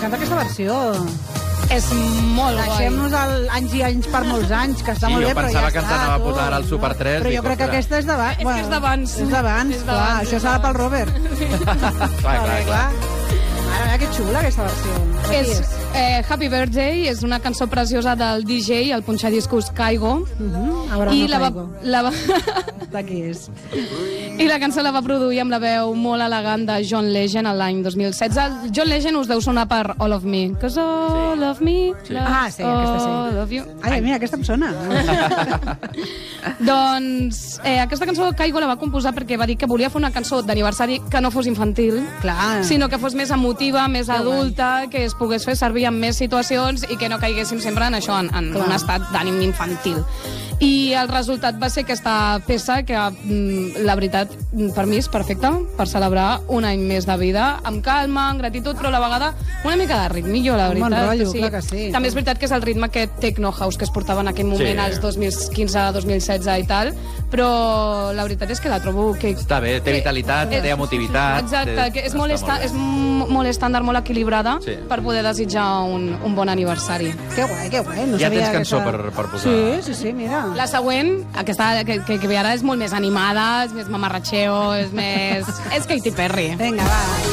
m'encanta aquesta versió. És molt guai. Deixem-nos anys i anys per molts anys, que està molt bé, però ja està. Jo pensava que ens anava a posar ara al Super 3. Però jo crec que aquesta és d'abans. És que és d'abans. És d'abans, clar. Això serà pel Robert. Clar. Mare, que xula, aquesta versió. És Happy Birthday, és una cançó preciosa del DJ, el punxadiscos Caigo. I d'aquí és. I la cançó la va produir amb la veu molt elegant de John Legend l'any 2016. John Legend us deu sonar per All of Me. Cause all of me loves all of you. Ai, mira, aquesta em sona. Doncs aquesta cançó Caigo la va composar perquè va dir que volia fer una cançó d'aniversari que no fos infantil, sinó que fos més emotiva, més adulta, que es pogués fer servir en més situacions i que no caiguéssim sempre en això, en un estat d'ànim infantil. I el resultat va ser aquesta peça que, la veritat, per mi és perfecta per celebrar un any més de vida, amb calma, amb gratitud, però a la vegada una mica de ritmillo, la veritat. Un bon rotllo, clar que sí. També és veritat que és el ritme aquest techno house que es portava en aquell moment, als 2015-2016 i tal, però la veritat és que la trobo que... Està bé, té vitalitat, té emotivitat... Exacte, que és molt estàndard, molt equilibrada per poder desitjar un bon aniversari. Que guai. No ja tens cançó per posar. Sí, mira. La següent, aquesta que ve ara, és molt més animada, és més mamarratxeo, és més... és Katy Perry. Vinga, va.